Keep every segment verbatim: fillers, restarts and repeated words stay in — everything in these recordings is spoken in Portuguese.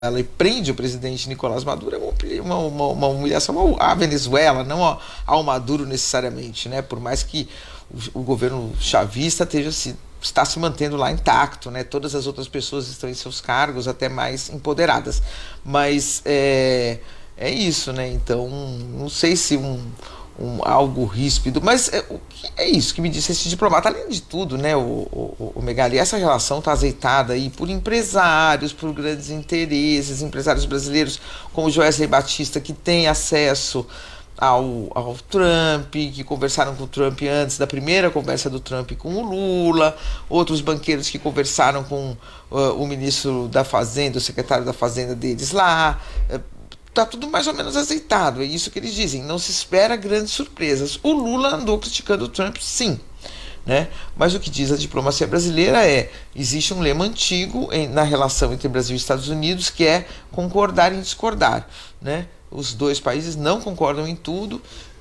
ela e prende o presidente Nicolás Maduro é uma, uma, uma humilhação à Venezuela, não ao, ao Maduro necessariamente, né? Por mais que o, o governo chavista esteja se, está se mantendo lá intacto, né? Todas as outras pessoas estão em seus cargos, até mais empoderadas. Mas é, é isso, né? Então, não sei se um... Um, algo ríspido, mas é, o que é isso que me disse esse diplomata. Além de tudo, né, o, o, o Megali, essa relação está azeitada aí por empresários, por grandes interesses, empresários brasileiros como o Joesley Batista, que tem acesso ao, ao Trump, que conversaram com o Trump antes da primeira conversa do Trump com o Lula, outros banqueiros que conversaram com uh, o ministro da Fazenda, o secretário da Fazenda deles lá. Uh, Tá tudo mais ou menos azeitado, é isso que eles dizem, não se espera grandes surpresas. O Lula andou criticando o Trump, sim, né? Mas o que diz a diplomacia brasileira é, existe um lema antigo em, na relação entre Brasil e Estados Unidos, que é concordar em discordar, né? Os dois países não concordam em tudo,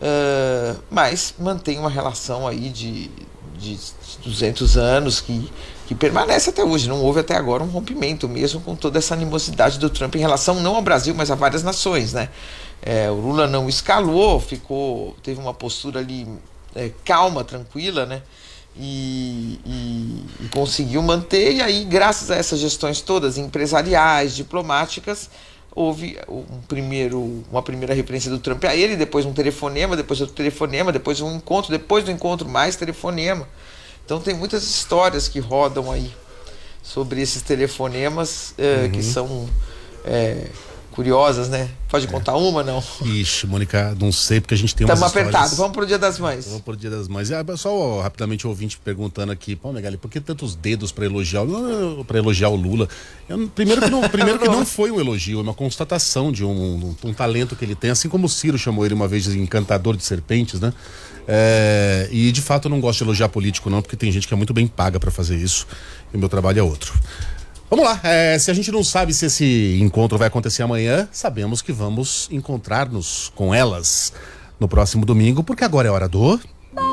uh, mas mantém uma relação aí de, de duzentos anos que, que permanece até hoje. Não houve até agora um rompimento, mesmo com toda essa animosidade do Trump em relação não ao Brasil, mas a várias nações, né? É, o Lula não escalou, ficou, teve uma postura ali é, calma, tranquila, né? E, e, e conseguiu manter, e aí, graças a essas gestões todas, empresariais, diplomáticas, houve um primeiro, uma primeira referência do Trump a ele, depois um telefonema, depois outro telefonema, depois um encontro, depois do encontro mais telefonema. Então tem muitas histórias que rodam aí sobre esses telefonemas é, uhum. que são é, curiosas, né? Pode é. contar uma, não? Ixi, Mônica, não sei, porque a gente tem umas Estamos histórias... apertados, vamos pro Dia das Mães. Vamos pro Dia das Mães. É, só ó, rapidamente o ouvinte perguntando aqui, pô, Megali, por que tantos dedos para elogiar, para elogiar o Lula? Eu, primeiro que, não, primeiro que não foi um elogio, é uma constatação de um, um, um talento que ele tem, assim como o Ciro chamou ele uma vez de encantador de serpentes, né? É, e de fato eu não gosto de elogiar político não, porque tem gente que é muito bem paga para fazer isso, e o meu trabalho é outro. Vamos lá, é, se a gente não sabe se esse encontro vai acontecer amanhã, sabemos que vamos encontrar-nos com elas no próximo domingo, porque agora é hora do...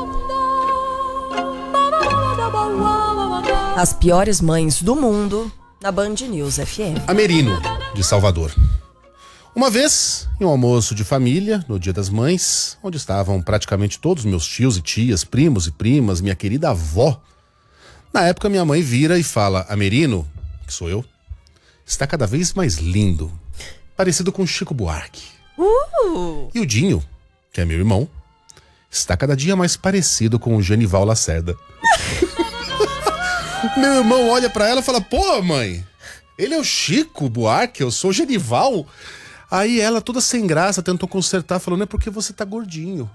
As piores mães do mundo na Band News F M. Amerino, de Salvador. Uma vez, em um almoço de família, no Dia das Mães, onde estavam praticamente todos meus tios e tias, primos e primas, minha querida avó, na época minha mãe vira e fala: Amerino, que sou eu, está cada vez mais lindo, parecido com Chico Buarque. Uh! E o Dinho, que é meu irmão, está cada dia mais parecido com o Genival Lacerda. Meu irmão olha pra ela e fala: pô, mãe, ele é o Chico Buarque, eu sou o Genival. Aí ela, toda sem graça, tentou consertar, falando: é porque você tá gordinho.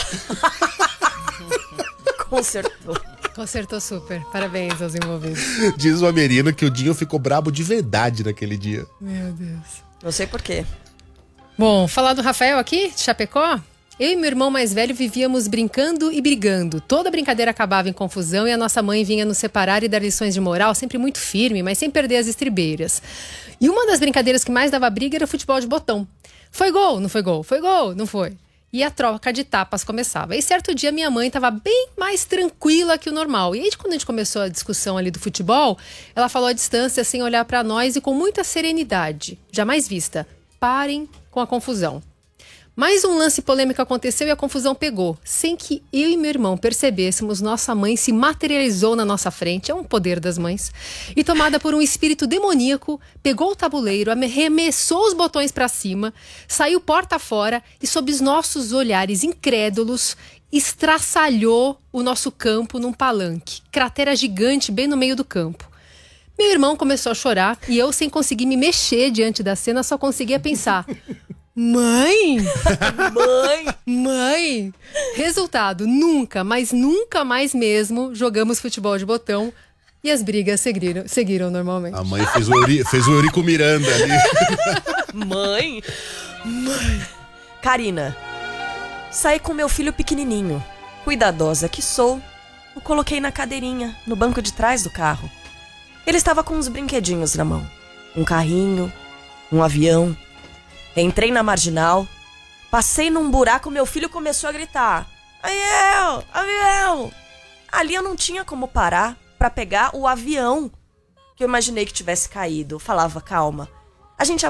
Consertou. Consertou super. Parabéns aos envolvidos. Diz o Amerino que o Dinho ficou brabo de verdade naquele dia. Meu Deus. Não sei por quê. Bom, falar do Rafael aqui, de Chapecó. Eu e meu irmão mais velho vivíamos brincando e brigando. Toda brincadeira acabava em confusão e a nossa mãe vinha nos separar e dar lições de moral, sempre muito firme, mas sem perder as estribeiras. E uma das brincadeiras que mais dava briga era futebol de botão. Foi gol, não foi gol, foi gol, não foi. E a troca de tapas começava. E certo dia minha mãe estava bem mais tranquila que o normal. E aí quando a gente começou a discussão ali do futebol, ela falou à distância, sem olhar para nós e com muita serenidade, jamais vista: parem com a confusão. Mais um lance polêmico aconteceu e a confusão pegou. Sem que eu e meu irmão percebêssemos, nossa mãe se materializou na nossa frente, é um poder das mães, e tomada por um espírito demoníaco, pegou o tabuleiro, arremessou os botões para cima, saiu porta fora e, sob os nossos olhares incrédulos, estraçalhou o nosso campo num palanque, cratera gigante bem no meio do campo. Meu irmão começou a chorar e eu, sem conseguir me mexer diante da cena, só conseguia pensar: mãe! Mãe! Mãe! Resultado, nunca, mas nunca mais mesmo jogamos futebol de botão e as brigas seguiram, seguiram normalmente. A mãe fez o, Euri, fez o Eurico Miranda ali. Mãe! Mãe! Karina, saí com meu filho pequenininho. Cuidadosa que sou, o coloquei na cadeirinha, no banco de trás do carro. Ele estava com uns brinquedinhos na mão. Um carrinho, um avião. Entrei na marginal, passei num buraco, meu filho começou a gritar: avião, avião! Ali eu não tinha como parar pra pegar o avião, que eu imaginei que tivesse caído. Eu falava: calma, A gente já